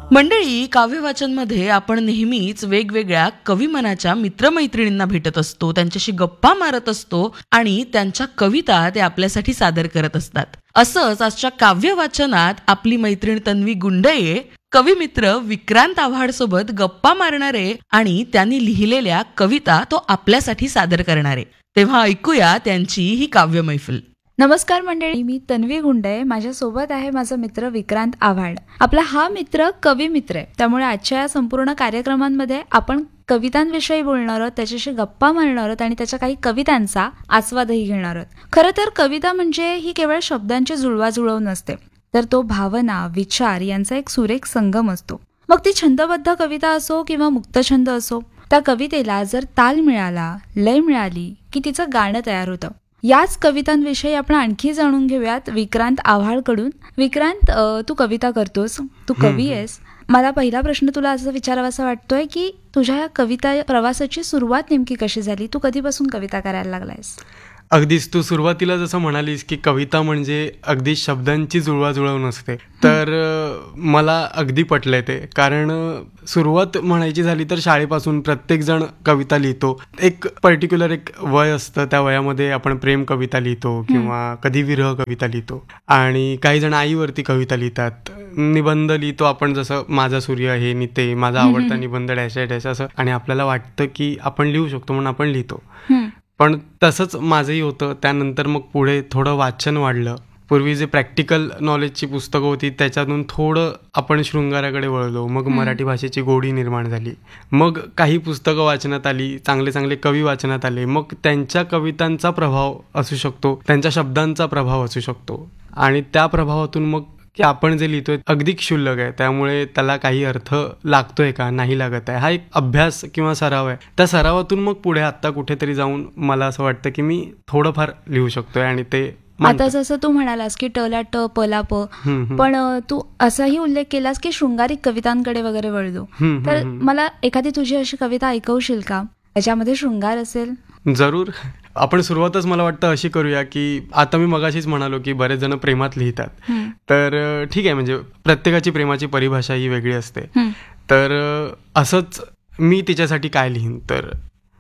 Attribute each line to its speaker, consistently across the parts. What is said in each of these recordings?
Speaker 1: मंडळी, काव्यवाचनमध्ये आपण नेहमीच वेगवेगळ्या कविमनाच्या मित्रमैत्रिणींना भेटत असतो, त्यांच्याशी गप्पा मारत असतो आणि त्यांच्या कविता ते आपल्यासाठी सादर करत असतात. असंच आजच्या काव्यवाचनात आपली मैत्रीण तन्वी गुंडये कविमित्र विक्रांत आव्हाड सोबत गप्पा मारणारे आणि त्यांनी लिहिलेल्या कविता तो आपल्यासाठी सादर करणारे. तेव्हा ऐकूया त्यांची ही काव्य मैफिल.
Speaker 2: नमस्कार मंडळी, मी तन्वी गुंडे. माझ्यासोबत आहे माझा मित्र विक्रांत आव्हाड. आपला हा मित्र कवी मित्र आहे, त्यामुळे आजच्या या संपूर्ण कार्यक्रमांमध्ये आपण कवितांविषयी बोलणार आहोत, त्याच्याशी गप्पा मारणार आहोत आणि त्याच्या काही कवितांचा आस्वादही घेणार आहोत. खरं तर कविता म्हणजे ही केवळ शब्दांची जुळवाजुळव नसते, तर तो भावना, विचार यांचा एक सुरेख संगम असतो. मग ती छंदबद्ध कविता असो किंवा मुक्तछंद असो, त्या कवितेला जर ताल मिळाला, लय मिळाली की तिचं गाणं तयार होतं. याच कवितांविषयी आपण आणखी जाणून घेऊयात विक्रांत आव्हाडकडून. विक्रांत, तू कविता करतोस, तू कवी आहेस. मला पहिला प्रश्न तुला असं विचारावासा वाटतोय की तुझ्या या कविता प्रवासाची सुरुवात नेमकी कशी झाली? तू कधीपासून कविता करायला लागलायस?
Speaker 3: अगदीच तू सुरुवातीला जसं म्हणालीस की कविता म्हणजे अगदी शब्दांची जुळवाजुळव नसते, तर मला अगदी पटलंय ते. कारण सुरुवात म्हणायची झाली तर शाळेपासून प्रत्येकजण कविता लिहितो. एक पर्टिक्युलर एक वय असतं, त्या वयामध्ये आपण प्रेम कविता लिहितो किंवा कधी विरह कविता लिहितो, आणि काही जण आईवरती कविता लिहितात, निबंध लिहितो आपण, जसं माझा सूर्य हे निते, माझा आवडता निबंध डॅश डॅश असं, आणि आपल्याला वाटतं की आपण लिहू शकतो म्हणून आपण लिहितो. पण तसंच माझंही होतं. त्यानंतर मग पुढे थोडं वाचन वाढलं. पूर्वी जे प्रॅक्टिकल नॉलेजची पुस्तकं होती त्याच्यातून थोडं आपण शृंगाराकडे वळलो. मग मराठी भाषेची गोडी निर्माण झाली. मग काही पुस्तकं वाचनात आली, चांगले चांगले कवी वाचनात आले. मग त्यांच्या कवितांचा प्रभाव असू शकतो, त्यांच्या शब्दांचा प्रभाव असू शकतो, आणि त्या प्रभावातून मग की आपण जे लिहितोय अगदी क्षुल्लक आहे, त्यामुळे त्याला काही अर्थ लागतोय का, नाही लागत आहे, हा एक अभ्यास किंवा सराव आहे. त्या सरावातून मग पुढे आत्ता कुठेतरी जाऊन मला असं वाटतं की मी थोडंफार लिहू शकतोय. आणि ते
Speaker 2: आता जसं तू म्हणालास की टला ट पला प, पण तू असाही उल्लेख केलास की शृंगारिक कवितांकडे वगैरे वळलो. तर मला एखादी तुझी अशी कविता ऐकवशील का याच्यामध्ये शृंगार असेल?
Speaker 3: जरूर. आपण सुरुवातच मला वाटतं अशी करूया की आता मी मगाशीच म्हणालो की बरेच जण प्रेमात लिहितात, तर ठीक आहे, म्हणजे प्रत्येकाची प्रेमाची परिभाषा ही वेगळी असते. तर असंच मी तिच्यासाठी काय लिहीन, तर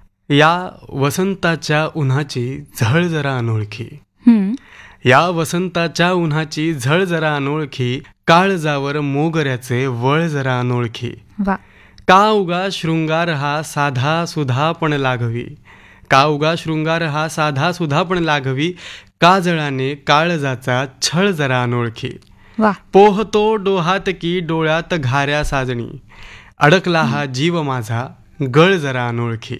Speaker 3: या वसंताच्या उन्हाची झळ जरा अनोळखी, या वसंताच्या उन्हाची झळ जरा अनोळखी, काळजावर मोगऱ्याचे वळ जरा अनोळखी, का उगा शृंगार हा साधा सुधा पण लाघवी, का उगा शृंगार हा साधा सुधा पण लाघवी, काजळाने काळजाचा छळ जरा अनोळखी, पोहतो डोहात की डोळ्यात घाऱ्या साजणी, अडकला हा जीव माझा गळ जरा अनोळखी,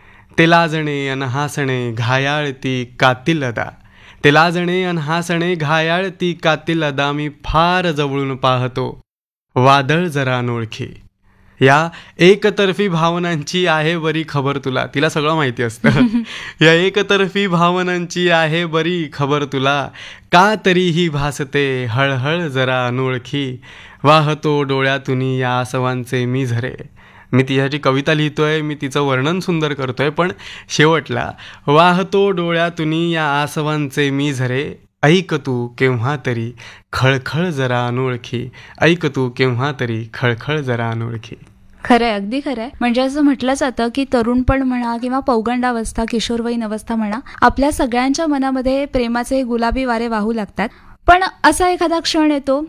Speaker 3: ते लाजणे अन हासणे घायाळ ती कातील अदा, ते लाजणे अन हासणे घायाळ ती कातील अदा, मी फार जवळून पाहतो वादळ जरा अनोळखी, या एकतर्फी भावनांची आहे बरी खबर तुला. तिला सगळं माहिती असतं. या एकतर्फी भावनांची आहे बरी खबर तुला, का तरीही भासते हळहळ जरा अनोळखी, वाहतो डोळ्यातून या आसवांचे मी झरे. मी तिच्याची कविता लिहितोय, मी तिचं वर्णन सुंदर करतोय, पण शेवटला वाहतो डोळ्यातून या आसवांचे मी झरे, ऐक तू केव्हा तरी खळखळ जरा अनोळखी, ऐक तू केव्हा तरी खळखळ जरा अनोळखी.
Speaker 2: खरंय, अगदी खरंय. म्हणजे असं म्हटलं जातं की तरुणपण म्हणा किंवा पौगंडावस्था, किशोरवयीन अवस्था म्हणा, आपल्या सगळ्यांच्या मनामध्ये प्रेमाचे गुलाबी वारे वाहू लागतात. पण असा एखादा क्षण येतो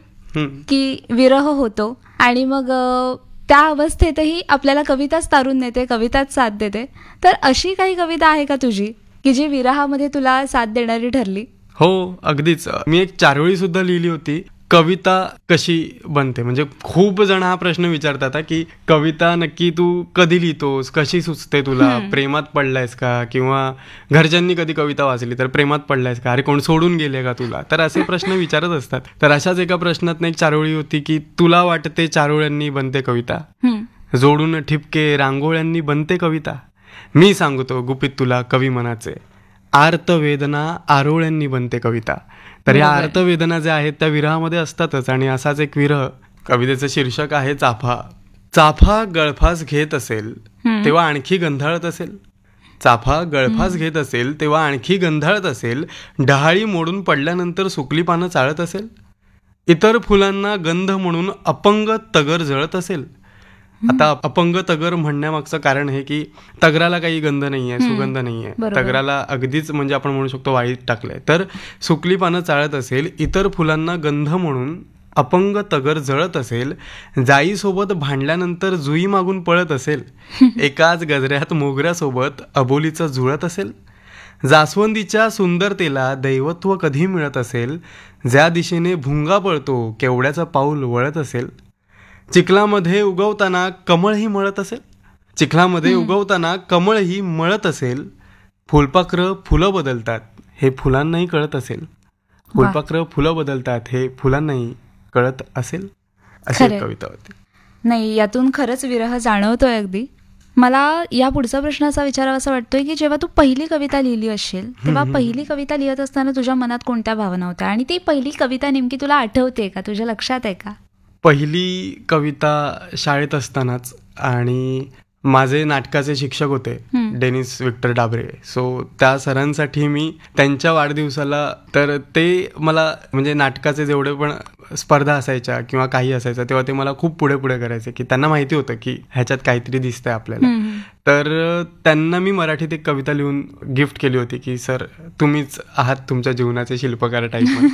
Speaker 2: की विरह होतो, आणि मग त्या अवस्थेतही आपल्याला कविताच तारून नेते, कविताच साथ देते. तर अशी काही कविता आहे का तुझी की जी विरहामध्ये तुला साथ देणारी ठरली?
Speaker 3: हो, अगदीच. मी एक चारोळी सुद्धा लिहिली होती. कविता कशी बनते, म्हणजे खूप जण हा प्रश्न विचारतात की कविता नक्की तू कधी लिहितोस, कशी सुचते तुला, प्रेमात पडलायस का, किंवा घरच्यांनी कधी कविता वाचली तर प्रेमात पडलायस का, अरे कोण सोडून गेले का तुला, तर असे प्रश्न विचारत असतात. तर अशाच एका प्रश्नात एक चारोळी होती की तुला वाटते चारोळ्यांनी बनते कविता, जोडून ठिपके रांगोळ्यांनी बनते कविता, मी सांगतो गुपित तुला कवी मनाचे, आर्तवेदना आरोळ्यांनी बनते कविता. तर या अर्थवेदना ज्या आहेत त्या विरहामध्ये असतातच. आणि असाच एक विरह, कवितेचं शीर्षक आहे चाफा. चाफा गळफास घेत असेल तेव्हा आणखी गंधाळत असेल, चाफा गळफास घेत असेल तेव्हा आणखी गंधाळत असेल, डहाळी मोडून पडल्यानंतर सुकली पानं चाळत असेल, इतर फुलांना गंध म्हणून अपंग तगर जळत असेल. आता अपंग तगर म्हणण्यामागचं कारण हे की तगराला काही गंध नाहीये, सुगंध नाहीये, तगराला अगदीच म्हणजे आपण म्हणू शकतो वाळीत टाकलंय. तर सुकली पानं चाळत असेल, इतर फुलांना गंध म्हणून अपंग तगर जळत असेल, जाईसोबत भांडल्यानंतर जुई मागून पळत असेल, एकाच गजऱ्यात मोगऱ्यासोबत अबोलीचं जुळत असेल, जास्वंदीच्या सुंदरतेला दैवत्व कधी मिळत असेल, ज्या दिशेने भुंगा पळतो केवड्याचं पाऊल वळत असेल, चिखलामध्ये उगवताना कमळही मळत असेल, चिखलामध्ये उगवताना कमळही मळत असेल, फुलपाखरं फुलं बदलतात हे फुलांनाही कळत असेल, फुलपाखरं फुलं बदलतात हे फुलांनाही कळत असेल. अशी एक कविता होती.
Speaker 2: नाही, यातून खरंच विरह जाणवतोय अगदी. मला या पुढचा प्रश्न असा विचारावा असं वाटतोय की जेव्हा तू पहिली कविता लिहिली असेल तेव्हा पहिली कविता लिहित असताना तुझ्या मनात कोणत्या भावना होत्या आणि ती पहिली कविता नेमकी तुला आठवते का, तुझ्या लक्षात आहे का?
Speaker 3: पहिली कविता शाळेत असतानाच, आणि माझे नाटकाचे शिक्षक होते डेनिस विक्टर डाबरे. सो त्या सरांसाठी मी त्यांच्या वाढदिवसाला, तर ते मला म्हणजे नाटकाचे जेवढे पण स्पर्धा असायच्या किंवा काही असायचं तेव्हा ते मला खूप पुढे पुढे करायचे, की त्यांना माहिती होतं की ह्याच्यात काहीतरी दिसतंय आपल्याला. तर त्यांना मी मराठीत एक कविता लिहून गिफ्ट केली होती की सर तुम्हीच आहात तुमच्या जीवनाचे शिल्पकार टाईप.